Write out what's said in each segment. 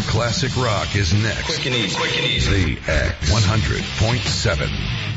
classic rock is next. Quick and easy. The X 100.7.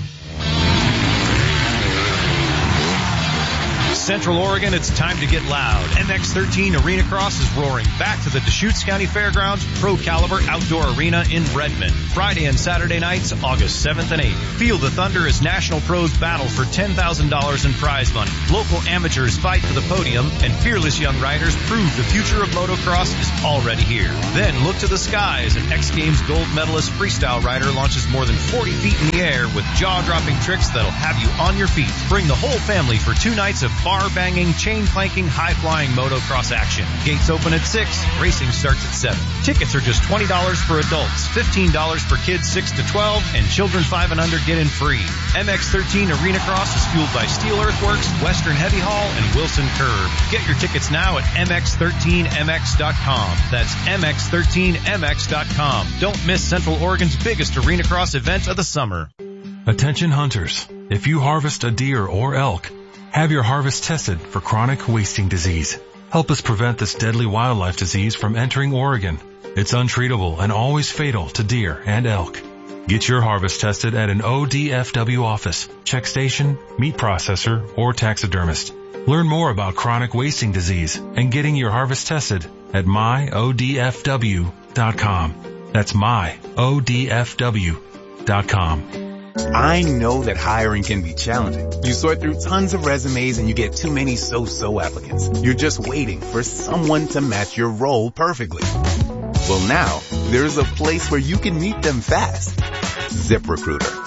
Central Oregon, it's time to get loud. MX-13 Arena Cross is roaring back to the Deschutes County Fairgrounds Pro Caliber Outdoor Arena in Redmond. Friday and Saturday nights, August 7th and 8th. Feel the thunder as national pros battle for $10,000 in prize money. Local amateurs fight for the podium, and fearless young riders prove the future of motocross is already here. Then look to the sky as an X Games gold medalist freestyle rider launches more than 40 feet in the air with jaw-dropping tricks that'll have you on your feet. Bring the whole family for 2 nights of bar-banging, chain-clanking, high-flying motocross action. Gates open at 6. Racing starts at 7. Tickets are just $20 for adults, $15 for kids 6 to 12, and children 5 and under get in free. MX-13 Arena Cross is fueled by Steel Earthworks, Western Heavy Haul, and Wilson Curb. Get your tickets now at mx13mx.com. That's mx13mx.com. Don't miss Central Oregon's biggest Arena Cross event of the summer. Attention hunters. If you harvest a deer or elk, have your harvest tested for chronic wasting disease. Help us prevent this deadly wildlife disease from entering Oregon. It's untreatable and always fatal to deer and elk. Get your harvest tested at an ODFW office, check station, meat processor, or taxidermist. Learn more about chronic wasting disease and getting your harvest tested at myodfw.com. That's myodfw.com. I know that hiring can be challenging. You sort through tons of resumes and you get too many so-so applicants. You're just waiting for someone to match your role perfectly. Well, now, there's a place where you can meet them fast. ZipRecruiter.